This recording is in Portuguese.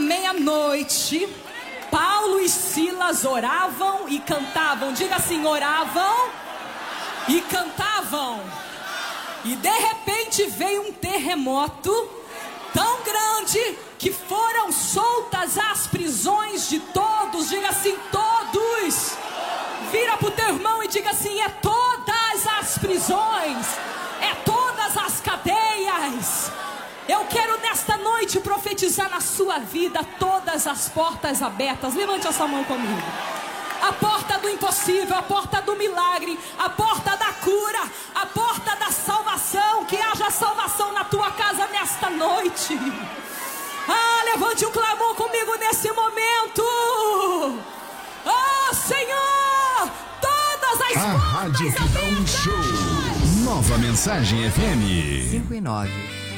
meia-noite, Paulo e Silas oravam e cantavam. Diga assim: oravam e cantavam. E de repente veio um terremoto tão grande que foram soltas as prisões de todos. Diga assim: todos. Vira para o teu irmão e diga assim: é todas as prisões, é todas as cadeias. Eu quero nesta noite profetizar na sua vida todas as portas abertas. Levante a sua mão comigo. A porta do impossível, a porta do milagre, a porta da cura, a porta da salvação. Que haja salvação na tua casa nesta noite. Levante um clamor comigo nesse momento. Senhor, todas as portas Rádio que dá um show. Nova Mensagem FM 5 e 9.